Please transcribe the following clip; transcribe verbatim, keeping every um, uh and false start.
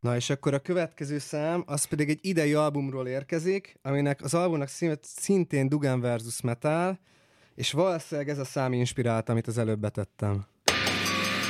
Na és akkor a következő szám, az pedig egy idei albumról érkezik, aminek az albumnak szintén Dugan versus Metal, és valószínűleg ez a szám inspirált, amit az előbb betettem.